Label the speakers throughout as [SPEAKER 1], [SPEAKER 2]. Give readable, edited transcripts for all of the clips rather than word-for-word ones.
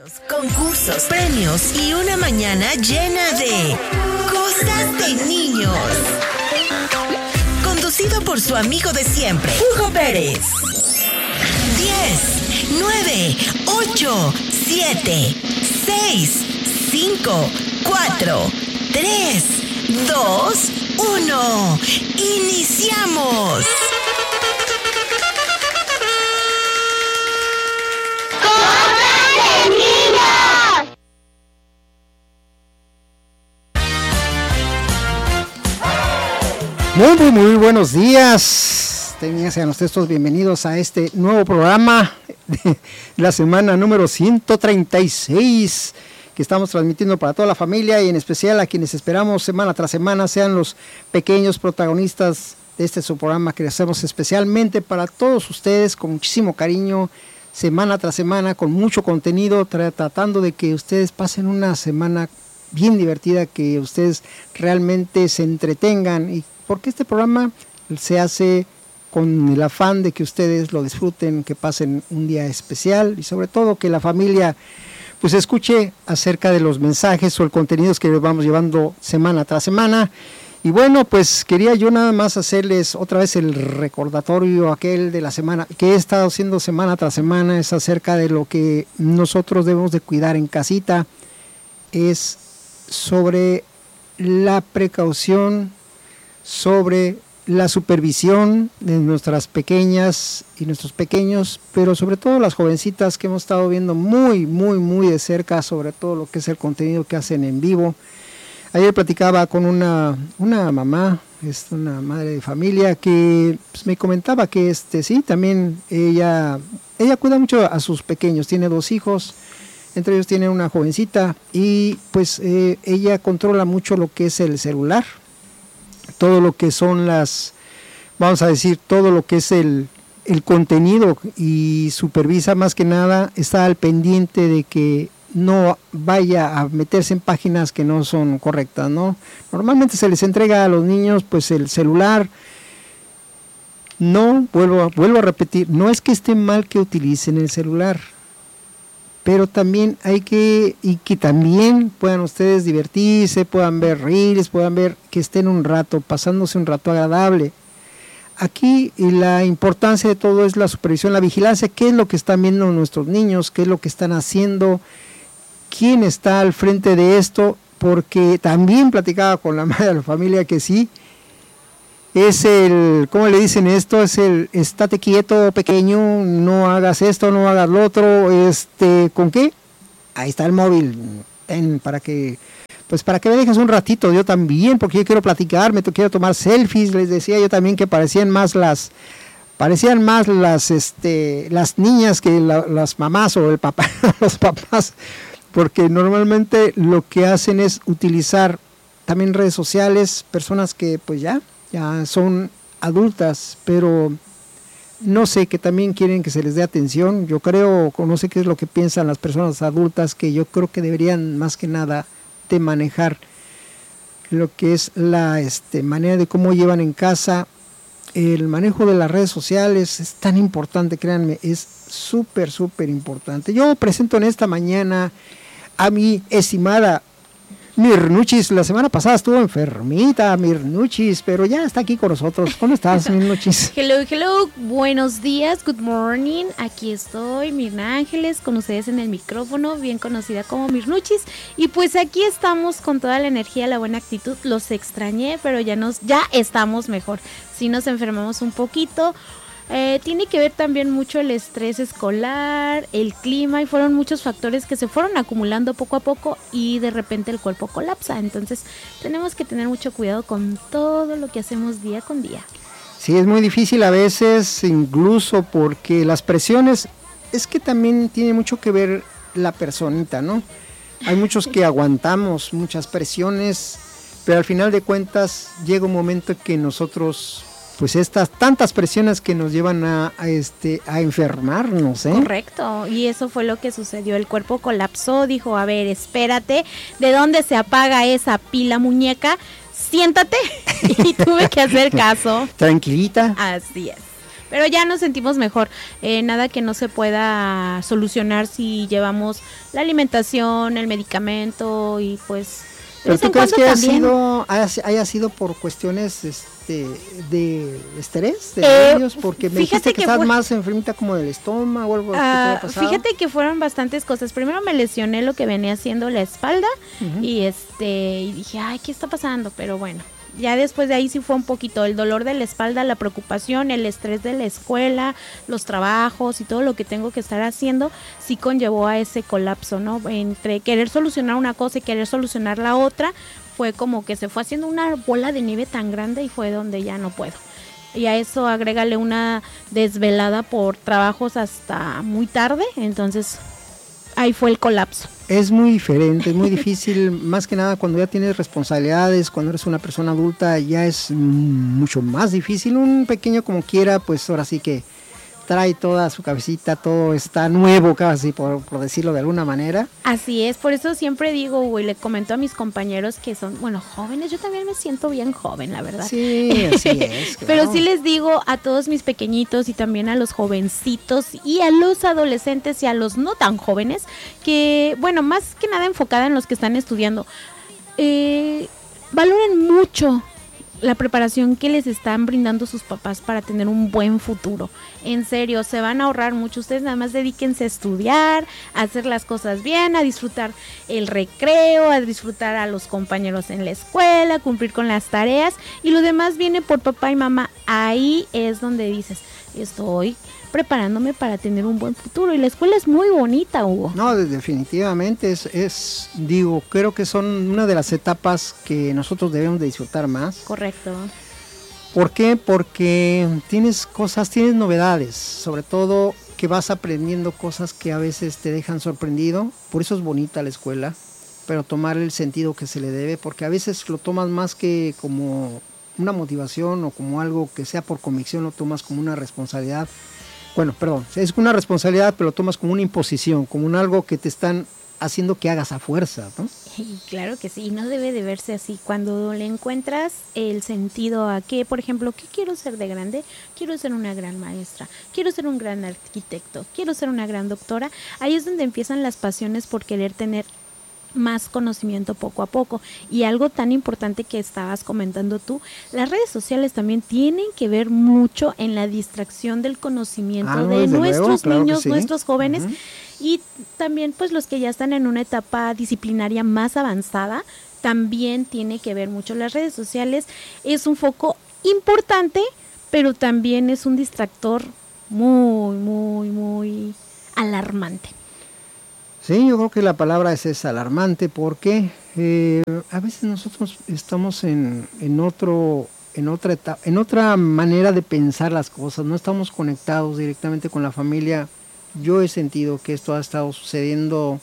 [SPEAKER 1] Concursos, premios y una mañana llena de cosas de niños. Conducido por su amigo de siempre, Hugo Pérez. 10, 9, 8, 7, 6, 5, 4, 3, 2, 1. ¡Iniciamos!
[SPEAKER 2] Muy buenos días. Sean ustedes todos bienvenidos a este nuevo programa de la semana número 136 que estamos transmitiendo para toda la familia y en especial a quienes esperamos semana tras semana sean los pequeños protagonistas de este su programa que hacemos especialmente para todos ustedes con muchísimo cariño, semana tras semana, con mucho contenido, tratando de que ustedes pasen una semana bien divertida, que ustedes realmente se entretengan, y porque este programa se hace con el afán de que ustedes lo disfruten, que pasen un día especial y sobre todo que la familia pues escuche acerca de los mensajes o el contenido que les vamos llevando semana tras semana. Y bueno, pues quería yo nada más hacerles otra vez el recordatorio aquel de la semana que he estado haciendo semana tras semana, es acerca de lo que nosotros debemos de cuidar en casita, es sobre la precaución, sobre la supervisión de nuestras pequeñas y nuestros pequeños, pero sobre todo las jovencitas que hemos estado viendo muy de cerca, sobre todo lo que es el contenido que hacen en vivo. Ayer platicaba con una mamá, es una madre de familia, que pues, me comentaba que sí, también ella cuida mucho a sus pequeños, tiene 2 hijos, entre ellos tiene una jovencita, y pues ella controla mucho lo que es el celular, todo lo que son vamos a decir, todo lo que es el contenido, y supervisa más que nada, está al pendiente de que no vaya a meterse en páginas que no son correctas, ¿no? Normalmente se les entrega a los niños pues el celular. No, vuelvo a repetir, no es que esté mal que utilicen el celular, pero también hay que también puedan ustedes divertirse, puedan ver reels, puedan ver que estén un rato, pasándose un rato agradable. Aquí la importancia de todo es la supervisión, la vigilancia, qué es lo que están viendo nuestros niños, qué es lo que están haciendo, quién está al frente de esto, porque también platicaba con la madre de la familia que sí, es ¿cómo le dicen esto? Es estate quieto, pequeño, no hagas esto, no hagas lo otro, ¿con qué? Ahí está el móvil, para que me dejes un ratito, yo también, porque yo quiero platicar, quiero tomar selfies. Les decía yo también que parecían más las niñas que las mamás o el papá, los papás, porque normalmente lo que hacen es utilizar también redes sociales, personas que pues ya son adultas, pero no sé, que también quieren que se les dé atención. Yo creo, no sé qué es lo que piensan las personas adultas, que yo creo que deberían más que nada de manejar lo que es la manera de cómo llevan en casa. El manejo de las redes sociales es tan importante, créanme, es súper importante. Yo presento en esta mañana a mi estimada Mirnuchis. La semana pasada estuvo enfermita Mirnuchis, pero ya está aquí con nosotros. ¿Cómo estás, Mirnuchis?
[SPEAKER 3] Hello, buenos días, good morning. Aquí estoy, Mirna Ángeles, con ustedes en el micrófono, bien conocida como Mirnuchis. Y pues aquí estamos con toda la energía, la buena actitud. Los extrañé, pero ya estamos mejor. Sí nos enfermamos un poquito. Tiene que ver también mucho el estrés escolar, el clima, y fueron muchos factores que se fueron acumulando poco a poco y de repente el cuerpo colapsa. Entonces tenemos que tener mucho cuidado con todo lo que hacemos día con día.
[SPEAKER 2] Sí, es muy difícil a veces, incluso porque las presiones, es que también tiene mucho que ver la personita, ¿no? Hay muchos que aguantamos muchas presiones, pero al final de cuentas llega un momento en que nosotros, pues estas tantas presiones que nos llevan a enfermarnos, ¿eh?
[SPEAKER 3] Correcto, y eso fue lo que sucedió. El cuerpo colapsó, dijo, a ver, espérate, ¿de dónde se apaga esa pila, muñeca? Siéntate. Y tuve que hacer caso.
[SPEAKER 2] Tranquilita.
[SPEAKER 3] Así es. Pero ya nos sentimos mejor. Nada que no se pueda solucionar si llevamos la alimentación, el medicamento y pues...
[SPEAKER 2] ¿Pero tú crees que haya sido por cuestiones de estrés de nervios? Porque me dijiste que estás más enfermita como del estómago o algo que te haya pasado.
[SPEAKER 3] Fíjate que fueron bastantes cosas. Primero me lesioné lo que venía haciendo la espalda y dije, ay, ¿qué está pasando? Pero bueno, ya después de ahí sí fue un poquito el dolor de la espalda, la preocupación, el estrés de la escuela, los trabajos y todo lo que tengo que estar haciendo, sí conllevó a ese colapso, ¿no? Entre querer solucionar una cosa y querer solucionar la otra, fue como que se fue haciendo una bola de nieve tan grande y fue donde ya no puedo. Y a eso agrégale una desvelada por trabajos hasta muy tarde, entonces ahí fue el colapso.
[SPEAKER 2] Es muy diferente, es muy difícil, más que nada cuando ya tienes responsabilidades, cuando eres una persona adulta ya es mucho más difícil. Un pequeño como quiera, pues ahora sí que trae toda su cabecita, todo está nuevo casi, por decirlo de alguna manera.
[SPEAKER 3] Así es, por eso siempre digo, y le comento a mis compañeros que son, bueno, jóvenes, yo también me siento bien joven, la verdad.
[SPEAKER 2] Sí, así es. Claro.
[SPEAKER 3] Pero sí les digo a todos mis pequeñitos y también a los jovencitos y a los adolescentes y a los no tan jóvenes, que, bueno, más que nada enfocada en los que están estudiando, valoren mucho la preparación que les están brindando sus papás para tener un buen futuro. En serio, se van a ahorrar mucho. Ustedes nada más dedíquense a estudiar, a hacer las cosas bien, a disfrutar el recreo, a disfrutar a los compañeros en la escuela, cumplir con las tareas y lo demás viene por papá y mamá. Ahí es donde dices, estoy preparándome para tener un buen futuro y la escuela es muy bonita, Hugo.
[SPEAKER 2] No, definitivamente digo, creo que son una de las etapas que nosotros debemos de disfrutar más.
[SPEAKER 3] Correcto.
[SPEAKER 2] ¿Por qué? Porque tienes novedades, sobre todo que vas aprendiendo cosas que a veces te dejan sorprendido, por eso es bonita la escuela, pero tomar el sentido que se le debe, porque a veces lo tomas más que como una motivación o como algo que sea por convicción, lo tomas como una responsabilidad. Bueno, perdón, es una responsabilidad, pero lo tomas como una imposición, como un algo que te están haciendo que hagas a fuerza, ¿no?
[SPEAKER 3] Y claro que sí, no debe de verse así. Cuando le encuentras el sentido a que, por ejemplo, ¿qué quiero ser de grande? Quiero ser una gran maestra, quiero ser un gran arquitecto, quiero ser una gran doctora. Ahí es donde empiezan las pasiones por querer tener más conocimiento poco a poco. Y algo tan importante que estabas comentando tú, las redes sociales también tienen que ver mucho en la distracción del conocimiento de nuestros niños, sí, nuestros jóvenes, y también pues los que ya están en una etapa disciplinaria más avanzada, también tiene que ver mucho. Las redes sociales es un foco importante, pero también es un distractor muy, muy, muy alarmante.
[SPEAKER 2] Sí, yo creo que la palabra es alarmante porque a veces nosotros estamos en otra etapa, en otra manera de pensar las cosas, no estamos conectados directamente con la familia. Yo he sentido que esto ha estado sucediendo.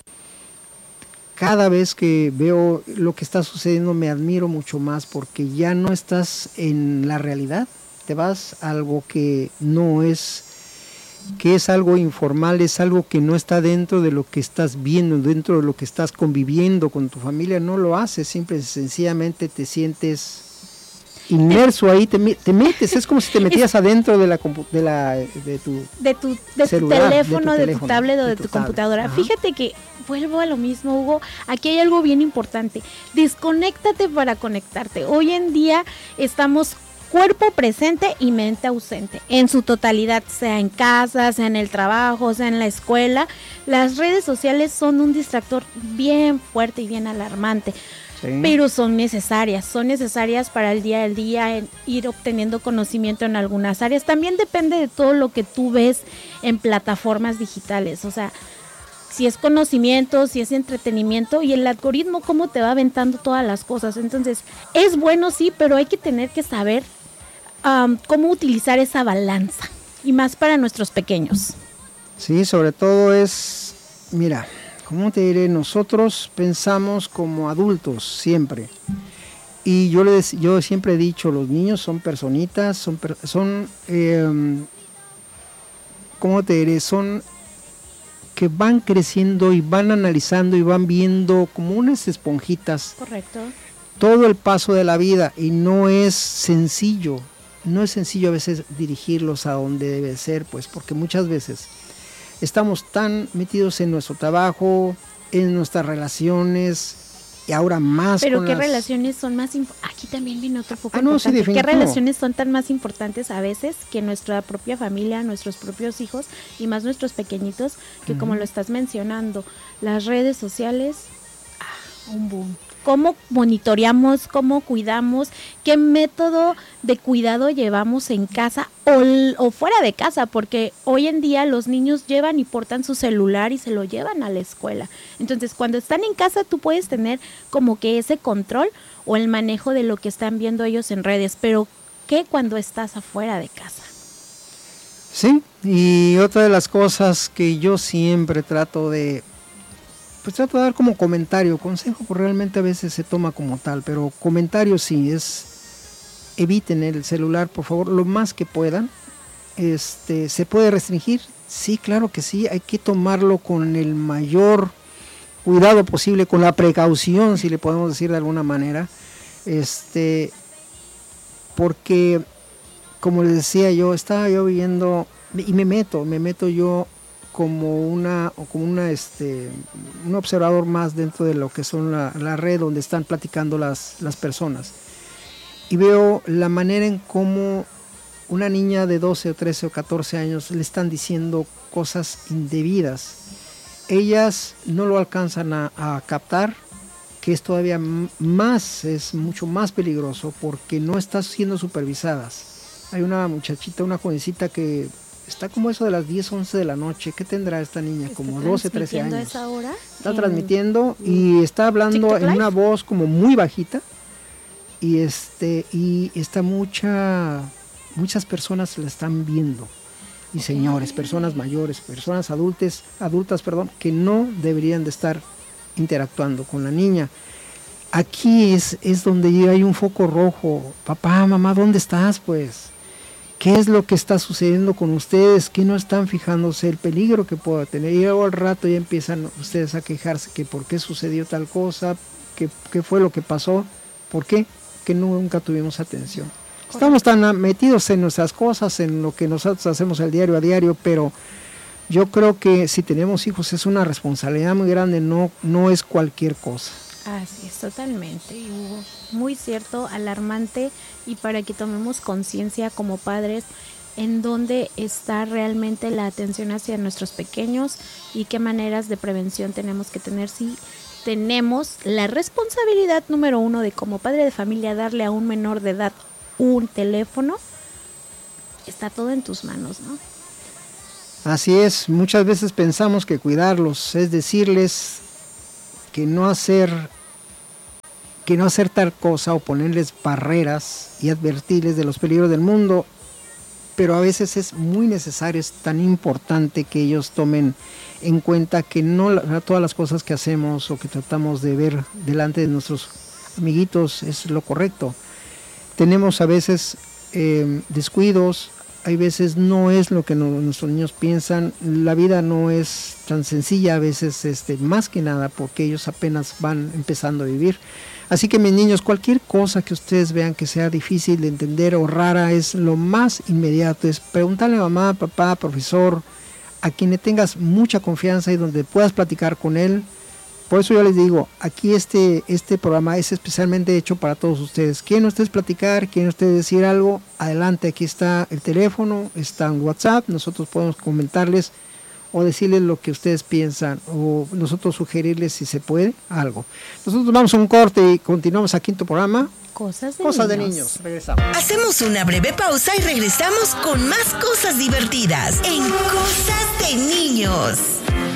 [SPEAKER 2] Cada vez que veo lo que está sucediendo me admiro mucho más porque ya no estás en la realidad, te vas a algo que no es, que es algo informal, es algo que no está dentro de lo que estás viendo, dentro de lo que estás conviviendo con tu familia, no lo haces, simple y sencillamente te sientes inmerso ahí, te metes, es como si te metías adentro de tu teléfono,
[SPEAKER 3] de tu tablet o de tu computadora. Ajá. Fíjate que vuelvo a lo mismo, Hugo, aquí hay algo bien importante, desconéctate para conectarte. Hoy en día estamos cuerpo presente y mente ausente, en su totalidad, sea en casa, sea en el trabajo, sea en la escuela. Las redes sociales son un distractor bien fuerte y bien alarmante, sí, pero son necesarias para el día al día, en ir obteniendo conocimiento en algunas áreas. También depende de todo lo que tú ves en plataformas digitales, o sea, si es conocimiento, si es entretenimiento y el algoritmo cómo te va aventando todas las cosas. Entonces, es bueno sí, pero hay que tener que saber cómo utilizar esa balanza, y más para nuestros pequeños.
[SPEAKER 2] Sí, sobre todo es, mira, ¿cómo te diré? Nosotros pensamos como adultos siempre, y yo siempre he dicho, los niños son personitas, ¿cómo te diré? Son que van creciendo y van analizando y van viendo como unas esponjitas.
[SPEAKER 3] Correcto.
[SPEAKER 2] Todo el paso de la vida, y no es sencillo. no es sencillo a veces dirigirlos a donde debe ser, pues porque muchas veces estamos tan metidos en nuestro trabajo, en nuestras relaciones, y ahora más.
[SPEAKER 3] Pero ¿qué relaciones son más importantes? Aquí también viene otro foco
[SPEAKER 2] importante.
[SPEAKER 3] ¿Qué relaciones son tan más importantes a veces que nuestra propia familia, nuestros propios hijos y más nuestros pequeñitos, que como lo estás mencionando, las redes sociales, un boom. ¿Cómo monitoreamos, cómo cuidamos, qué método de cuidado llevamos en casa o fuera de casa? Porque hoy en día los niños llevan y portan su celular y se lo llevan a la escuela. Entonces, cuando están en casa tú puedes tener como que ese control o el manejo de lo que están viendo ellos en redes, pero ¿qué cuando estás afuera de casa?
[SPEAKER 2] Sí, y otra de las cosas que yo siempre trato de dar como comentario, consejo, pues realmente a veces se toma como tal, pero comentario sí, eviten el celular, por favor, lo más que puedan. ¿Se puede restringir? Sí, claro que sí, hay que tomarlo con el mayor cuidado posible, con la precaución, si le podemos decir de alguna manera, porque, como les decía yo, estaba yo viendo, y me meto yo como un observador más dentro de lo que son la red donde están platicando las personas, y veo la manera en cómo una niña de 12 o 13 o 14 años le están diciendo cosas indebidas. Ellas no lo alcanzan a captar, que es todavía más, es mucho más peligroso porque no están siendo supervisadas. Hay una muchachita, una jovencita que está como eso de las 10, 11 de la noche. ¿Qué tendrá esta niña? Como 12, 13 años. ¿A esa hora? Está transmitiendo y está hablando en una voz como muy bajita. Y está muchas personas la están viendo. Y señores, personas mayores, personas adultas, que no deberían de estar interactuando con la niña. Aquí es donde hay un foco rojo. Papá, mamá, ¿dónde estás? Pues, ¿qué es lo que está sucediendo con ustedes? ¿Qué no están fijándose el peligro que pueda tener? Y luego al rato ya empiezan ustedes a quejarse que por qué sucedió tal cosa, qué fue lo que pasó, por qué, que nunca tuvimos atención. Estamos tan metidos en nuestras cosas, en lo que nosotros hacemos el diario a diario, pero yo creo que si tenemos hijos es una responsabilidad muy grande, no es cualquier cosa.
[SPEAKER 3] Así es, totalmente, Hugo. Muy cierto, alarmante, y para que tomemos conciencia como padres en dónde está realmente la atención hacia nuestros pequeños y qué maneras de prevención tenemos que tener si tenemos la responsabilidad número 1 de como padre de familia darle a un menor de edad un teléfono. Está todo en tus manos, ¿no?
[SPEAKER 2] Así es, muchas veces pensamos que cuidarlos es decirles que no hacer tal cosa o ponerles barreras y advertirles de los peligros del mundo, pero a veces es muy necesario, es tan importante que ellos tomen en cuenta que no todas las cosas que hacemos o que tratamos de ver delante de nuestros amiguitos es lo correcto. Tenemos a veces descuidos, hay veces no es lo que nuestros niños piensan, la vida no es tan sencilla a veces, más que nada porque ellos apenas van empezando a vivir. Así que mis niños, cualquier cosa que ustedes vean que sea difícil de entender o rara, es lo más inmediato, es preguntarle a mamá, papá, profesor, a quien le tengas mucha confianza y donde puedas platicar con él. Por eso yo les digo, aquí este programa es especialmente hecho para todos ustedes. ¿Quieren ustedes platicar? ¿Quieren ustedes decir algo? Adelante, aquí está el teléfono, está en WhatsApp, nosotros podemos comentarles o decirles lo que ustedes piensan o nosotros sugerirles si se puede algo. Nosotros vamos a un corte y continuamos aquí en tu programa.
[SPEAKER 3] Cosas
[SPEAKER 2] de niños. Regresamos.
[SPEAKER 1] Hacemos una breve pausa y regresamos con más cosas divertidas en Cosas de Niños.